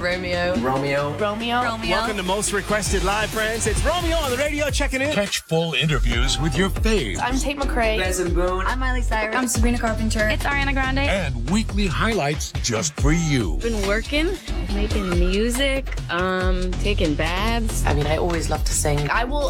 Romeo. Welcome to Most Requested Live, friends. It's Romeo on the radio checking in. Catch full interviews with your faves. I'm Tate McRae. Benson Boone. I'm Miley Cyrus. I'm Sabrina Carpenter. It's Ariana Grande. And weekly highlights just for you. Been working, making music, taking baths. I mean, I always love to sing. I will